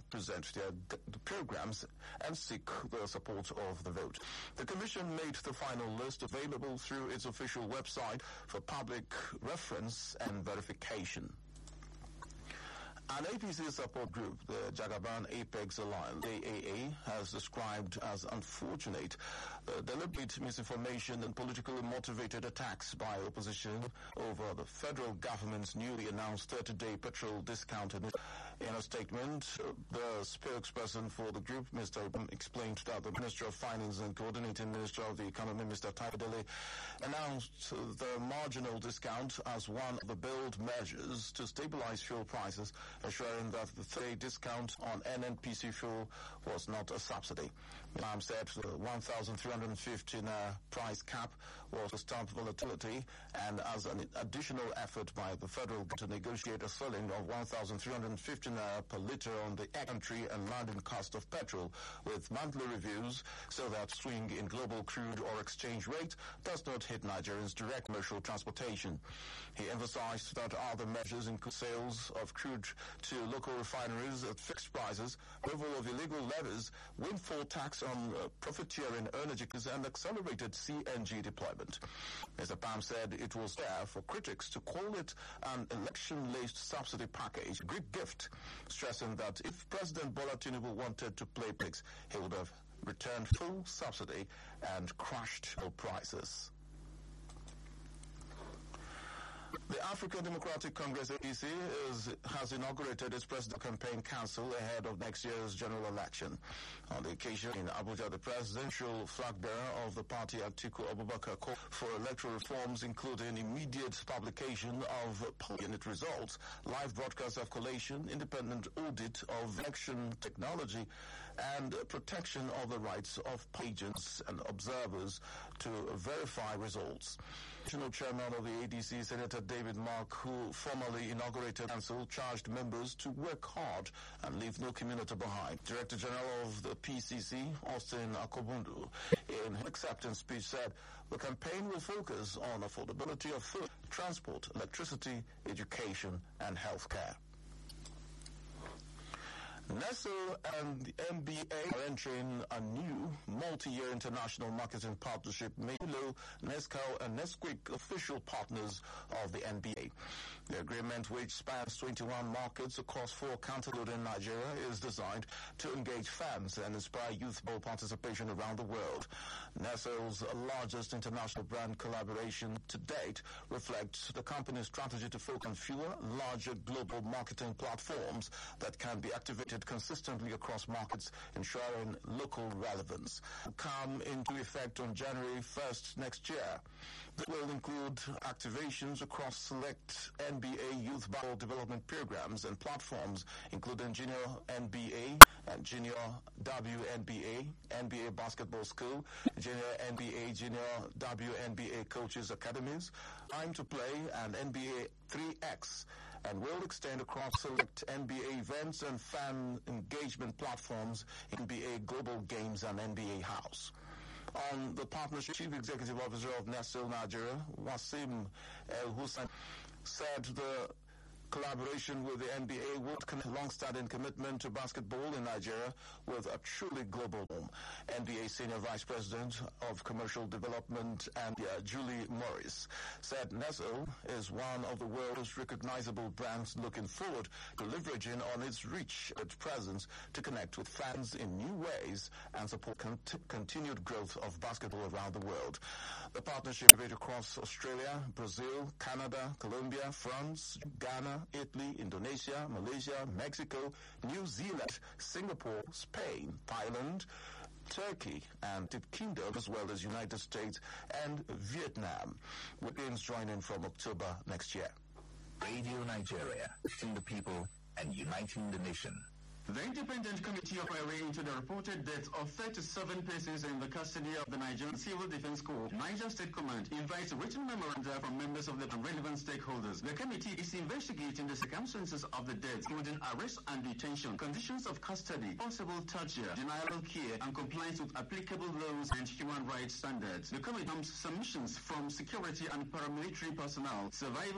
present the programs and seek the support of the vote. The Commission made the final list available through its official website for public reference and verification. An APC support group, the Jagaban Apex Alliance, AAA, has described as unfortunate deliberate misinformation and politically motivated attacks by opposition over the federal government's newly announced 30-day petrol discount. In a statement, the spokesperson for the group, Mr. Ibam, explained that the Minister of Finance and Coordinating Minister of the Economy, Mr. Taifedele, announced the marginal discount as one of the bold measures to stabilize fuel prices, assuring that the 3-day discount on NNPC fuel was not a subsidy. Ibam said the 1,350 price cap was to stop volatility and as an additional effort by the federal government to negotiate a ceiling of 1,350 per litre on the entry and landing cost of petrol with monthly reviews so that swing in global crude or exchange rate does not hit Nigerians' direct commercial transportation. He emphasized that other measures include sales of crude to local refineries at fixed prices, removal of illegal levies, windfall tax on profiteering energies, and accelerated CNG deployment. Mr. Pam said it was fair for critics to call it an election-laced subsidy package, a great gift, stressing that if President Bola Tinubu wanted to play pigs, he would have returned full subsidy and crushed oil prices. The African Democratic Congress, ADC, has inaugurated its presidential campaign council ahead of next year's general election. On the occasion in Abuja, the presidential flag bearer of the party, Atiku Abubakar, called for electoral reforms, including immediate publication of unit results, live broadcast of collation, independent audit of election technology, and protection of the rights of agents and observers to verify results. National Chairman of the ADC, Senator David Mark, who formally inaugurated the council, charged members to work hard and leave no community behind. Director General of the PCC, Austin Akobundu, in his acceptance speech said the campaign will focus on affordability of food, transport, electricity, education, and healthcare. Nestle and the NBA are entering a new multi-year international marketing partnership, Milo, Nescau, and Nesquik official partners of the NBA. The agreement, which spans 21 markets across 4 countries in Nigeria, is designed to engage fans and inspire youthful participation around the world. Nestle's largest international brand collaboration to date reflects the company's strategy to focus on fewer, larger global marketing platforms that can be activated consistently across markets, ensuring local relevance. Come into effect on January 1st next year. This will include activations across select NBA youth ball development programs and platforms, including Junior NBA and Junior WNBA, NBA Basketball School, Junior NBA, Junior WNBA Coaches Academies, Time to Play, and NBA 3X, and will extend across select NBA events and fan engagement platforms, NBA Global Games and NBA House. On the partnership, Chief Executive Officer of Nestle Nigeria, Wasim El Hussein, said the collaboration with the NBA would connect long-standing commitment to basketball in Nigeria with a truly global home. NBA Senior Vice President of Commercial Development and Julie Morris said Nestle is one of the world's most recognizable brands, looking forward to leveraging on its reach and presence to connect with fans in new ways and support continued growth of basketball around the world. The partnership is across Australia, Brazil, Canada, Colombia, France, Ghana, Italy, Indonesia, Malaysia, Mexico, New Zealand, Singapore, Spain, Thailand, Turkey, and the Kingdom, as well as United States and Vietnam, with games joining from October next year. Radio Nigeria, reaching the people and uniting the nation. The Independent Committee of inquiry into the reported death of 37 persons in the custody of the Nigerian Civil Defense Corps, Niger State Command, invites written memoranda from members of the relevant stakeholders. The committee is investigating the circumstances of the death, including arrest and detention, conditions of custody, possible torture, denial of care, and compliance with applicable laws and human rights standards. The committee comes submissions from security and paramilitary personnel, survival